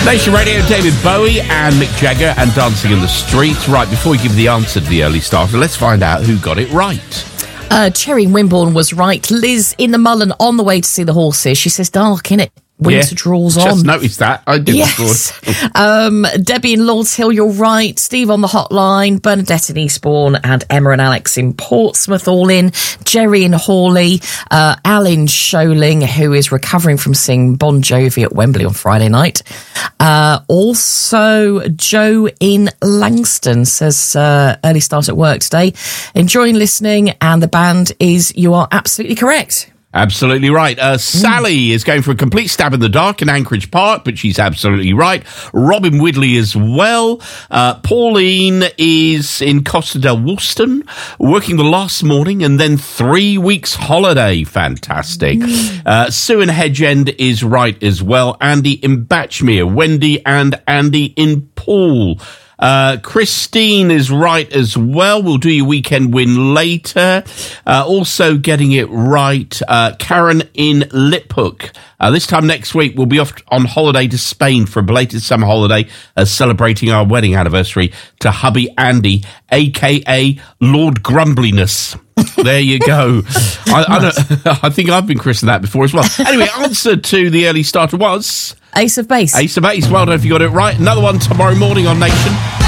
Nation Radio, David Bowie and Mick Jagger and Dancing in the Street. Right, before we give the answer to the early starter, let's find out who got it right. Cherry in Wimborne was right. Liz in the Mullen on the way to see the horses. She says, dark, innit? Winter draws on. Just noticed that. I did. Yes. Debbie in Lords Hill, you're right. Steve on the hotline. Bernadette in Eastbourne and Emma and Alex in Portsmouth all in. Jerry in Hawley. Al in Sholing, who is recovering from seeing Bon Jovi at Wembley on Friday night. Also, Joe in Langston says early start at work today. Enjoying listening, and the band is You Are Absolutely Correct. Absolutely right. Sally is going for a complete stab in the dark in Anchorage Park, but she's absolutely right. Robin Widley as well. Pauline is in Costa del Woolston, working the last morning and then 3 weeks holiday. Fantastic. Sue in Hedgend is right as well. Andy in Batchmere. Wendy and Andy in Poole. Christine is right as well. We'll do your weekend win later. Also getting it right, Karen in Liphook. This time next week, we'll be off on holiday to Spain for a belated summer holiday, celebrating our wedding anniversary to hubby Andy, a.k.a. Lord Grumbliness. There you go. I think I've been christened that before as well. Anyway, answer to the early starter was... Ace of Base. Ace of Base. Well done if you got it right. Another one tomorrow morning on Nation.